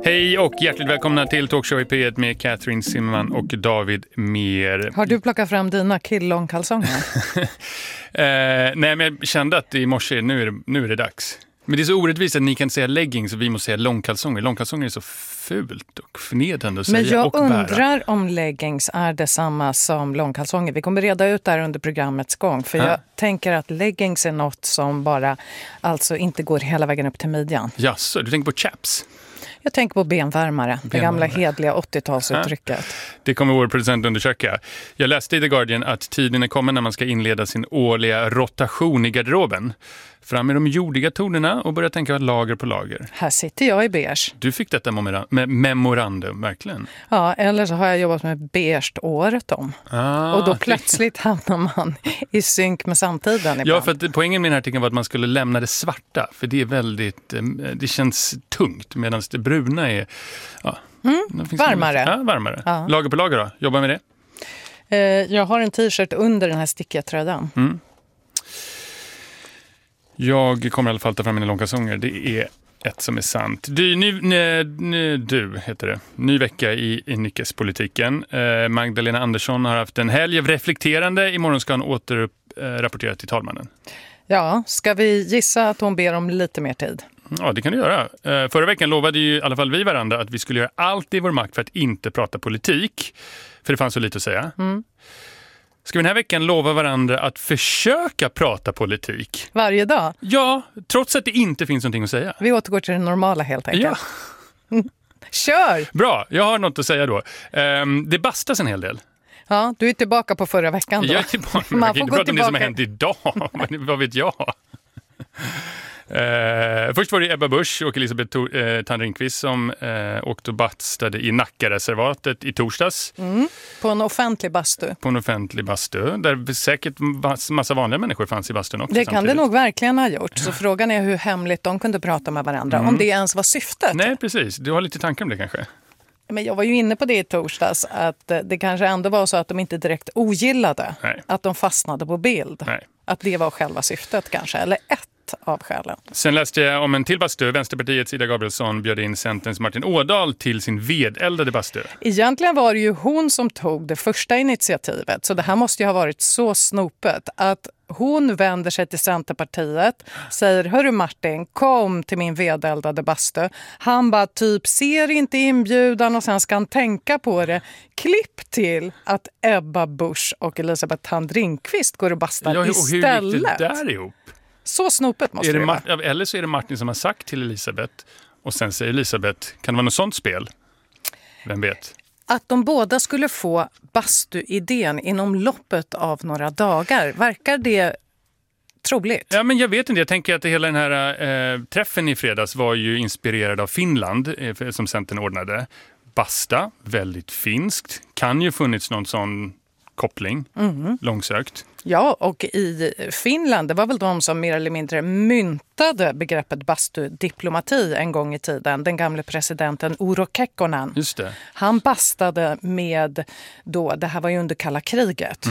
Hej och hjärtligt välkomna till Talkshow i P1 med Catherine Zimmerman och David Mer. Har du plockat fram dina killångkalsonger? Nej, men jag kände att i morse, nu är det dags. Men det är så orättvist att ni kan säga leggings och vi måste säga långkalsonger. Långkalsonger är så fult och förnedrande att säga. Men jag och bära. undrar om leggings är detsamma som långkalsonger. Vi kommer reda ut det här under programmets gång. För jag tänker att leggings är något som bara alltså inte går hela vägen upp till midjan. Jaså, du tänker på chaps? Jag tänker på benvärmare, det gamla hedliga 80-talsuttrycket. Det kommer vår producent undersöka. Jag läste i The Guardian att tiden är kommen när man ska inleda sin årliga rotation i garderoben. Fram med de jordiga tonerna och börja tänka lager på lager. Här sitter jag i beige. Du fick detta memorandum, verkligen. Ja, eller så har jag jobbat med beige året om. Och då plötsligt hamnar man i synk med samtiden ibland. Ja, för att poängen med den här artikeln var att man skulle lämna det svarta. För det är väldigt, det känns tungt medan det bruna är varmare. Ja, varmare. Ja. Lager på lager då, jobba med det. Jag har en t-shirt under den här stickiga tröjan. Jag kommer i alla fall ta fram mina långkalsonger. Det är ett som är sant. Du heter det. Ny vecka i nyckespolitiken. Magdalena Andersson har haft en helg av reflekterande. Imorgon ska hon återrapportera till talmannen. Ja, ska vi gissa att hon ber om lite mer tid? Ja, det kan du göra. Förra veckan lovade ju i alla fall vi varandra att vi skulle göra allt i vår makt för att inte prata politik. För det fanns så lite att säga. Ska vi den här veckan lova varandra att försöka prata politik? Varje dag? Ja, trots att det inte finns någonting att säga. Vi återgår till det normala helt enkelt. Ja. Kör! Bra, jag har något att säga då. Det bastas en hel del. Ja, du är tillbaka på förra veckan då. Jag är tillbaka. Man kan inte prata om det som har hänt idag. Vad vet jag? Först var det Ebba Busch och Elisabeth Thand-Ringqvist som åkte och bastade i Nackareservatet i torsdags. På en offentlig bastu. På en offentlig bastu, där säkert massa vanliga människor fanns i bastun också. Det kan det nog verkligen ha gjort. Så frågan är hur hemligt de kunde prata med varandra. Om det ens var syftet. Nej, precis. Du har lite tankar om det kanske. Men jag var ju inne på det i torsdags. Att det kanske ändå var så att de inte direkt ogillade. Nej. Att de fastnade på bild. Nej. Att det var själva syftet kanske. Eller ett av skälen. Sen läste jag om en till bastu. Vänsterpartiets Ida Gabrielsson bjöd in Centerns Martin Ådahl till sin vedeldade bastu. Egentligen var det ju hon som tog det första initiativet. Så det här måste ju ha varit så snopet att hon vänder sig till Centerpartiet, säger hörru Martin, kom till min vedeldade bastu. Han bara typ ser inte inbjudan och sen ska han tänka på det. Klipp till att Ebba Busch och Elisabeth Thand-Ringqvist går och bastar istället. Hur gick det där ihop? Så snopet måste det vara. Eller så är det Martin som har sagt till Elisabeth och sen säger Elisabeth, kan det vara något sånt spel? Vem vet? Att de båda skulle få bastuidén inom loppet av några dagar, verkar det troligt? Ja, men jag vet inte. Jag tänker att hela den här träffen i fredags var ju inspirerad av Finland som Centern ordnade. Basta, väldigt finskt. Kan ju funnits någon sån koppling, långsökt. Ja, och i Finland, det var väl de som mer eller mindre myntade begreppet bastudiplomati en gång i tiden. Den gamle presidenten Urho Kekkonen. Just det. Han bastade med, då, det här var ju under kalla kriget,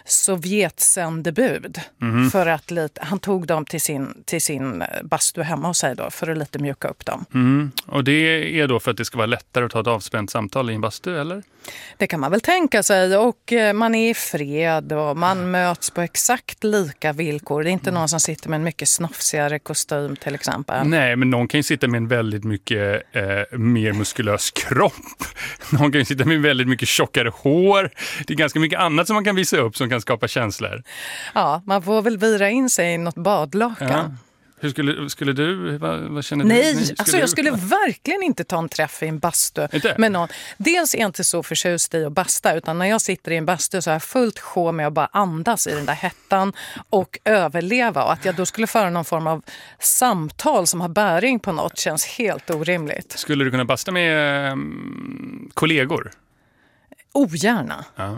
Sovjetsändebud. För att han tog dem till sin bastu hemma hos sig då, för att lite mjuka upp dem. Och det är då för att det ska vara lättare att ta ett avspänt samtal i en bastu, eller? Det kan man väl tänka sig, och man är i fred och man möts på exakt lika villkor. Det är inte någon som sitter med en mycket snofsigare kostym till exempel. Nej, men någon kan ju sitta med en väldigt mycket mer muskulös kropp. Någon kan ju sitta med väldigt mycket tjockare hår. Det är ganska mycket annat som man kan visa upp som kan skapa känslor. Ja, man får väl vira in sig i något badlakan. Ja. Hur skulle du, vad känner du? Nej, jag skulle verkligen inte ta en träff i en bastu med någon. Dels är jag inte så förtjust i att basta, utan när jag sitter i en bastu så är jag fullt sjå med att bara andas i den där hettan och överleva. Och att jag då skulle föra någon form av samtal som har bäring på något känns helt orimligt. Skulle du kunna basta med kollegor? Ogärna. Ja.